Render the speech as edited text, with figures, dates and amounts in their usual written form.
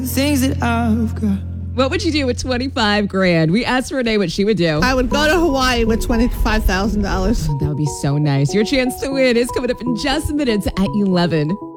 Things that I've got. What would you do with 25 grand? We asked Renee what she would do. I would go to Hawaii with $25,000. That would be so nice. Your chance to win is coming up in just minutes at 11.